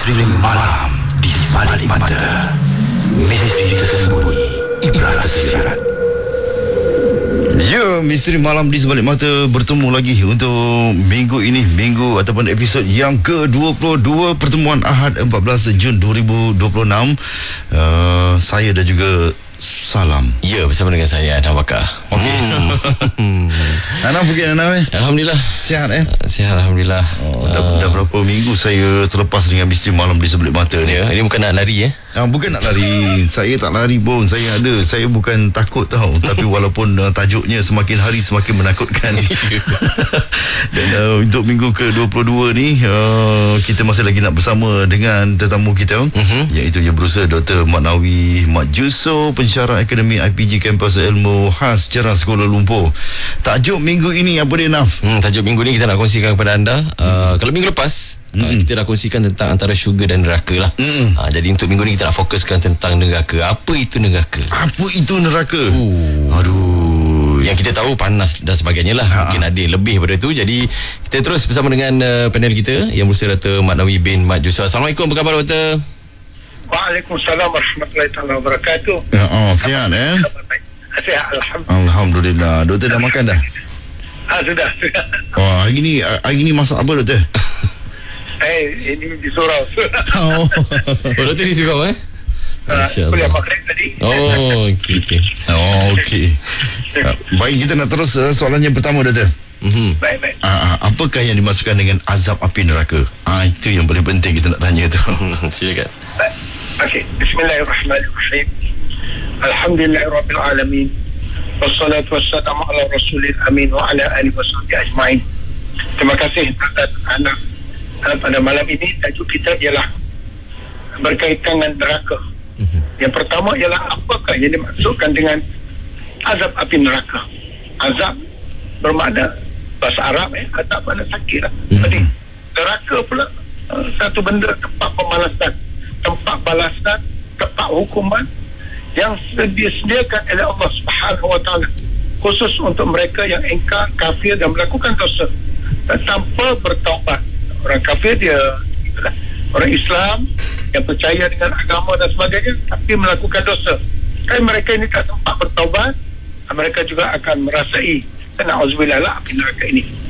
Misteri malam di balik mata. Misteri tersembunyi, ibrah tersirat. Ya, Misteri Malam di Sebalik Mata bertemu lagi untuk minggu ini, minggu ataupun episod yang ke-22, pertemuan Ahad 14 Jun 2026. Saya dan juga Salam. Ya, bersama dengan saya Adam Bakar. Okey. Anam fikir Anam Alhamdulillah. sihat Sihat Alhamdulillah. Dah berapa minggu saya terlepas dengan Misteri Malam di Sebalik Mata ni. Ya, ini bukan nak lari Bukan nak lari. Saya tak lari pun. Saya bukan takut tau. Tapi walaupun tajuknya semakin hari semakin menakutkan. Dan untuk minggu ke-22 ni kita masih lagi nak bersama dengan tetamu kita, iaitu yang berusaha Dr. Mat Nawi Mat Yusof, pensyarah Akademi IPG Kampus Ilmu Khas Cerah Kuala Lumpur. Tajuk minggu ini apa dia, Naf? Tajuk minggu ni kita nak kongsikan kepada anda. Kalau minggu lepas kita dah kongsikan tentang antara syurga dan neraka lah. Jadi untuk minggu ni kita nak fokuskan tentang neraka. Apa itu neraka? Apa itu neraka? Aduh, yang kita tahu panas dan sebagainya lah. Mungkin ada lebih daripada itu. Jadi kita terus bersama dengan panel kita yang berusaha Dr. Mat Nawi bin Mat Yusof. Assalamualaikum, apa khabar Dr.? Waalaikumsalam warahmatullahi wabarakatuh. Sihat Sihat, Alhamdulillah. Doktor dah makan dah? Sudah. Hari ni masak apa, Doktor? Ini di surau. Oh, Dr. di surau Kuliah maghrib tadi. Okey. Baik, kita nak terus soalan yang pertama, Doktor. Baik. Apakah yang dimasukkan dengan azab api neraka? Itu yang paling penting kita nak tanya tu. Silakan. Okey, bismillahirrahmanirrahim. Alhamdulillahirabbil alamin. Wassalatu wassalamu ala rasulil amin wa ala alihi wasahbihi ajmain. Terima kasih atas anak. Pada malam ini tajuk kita ialah berkaitan dengan neraka. Yang pertama ialah apakah yang dimaksudkan dengan azab api neraka. Azab bermakna bahasa Arab azab makna sakit lah. Jadi neraka pula satu benda, tempat pembalasan, tempat balasan, tempat hukuman yang disediakan oleh Allah Subhanahu Wa Taala khusus untuk mereka yang engkar, kafir dan melakukan dosa dan tanpa bertaubat. Orang kafir dia orang Islam yang percaya dengan agama dan sebagainya tapi melakukan dosa. Tapi mereka ini tak sempat bertaubat, mereka juga akan merasai na'udzubillah api neraka ini.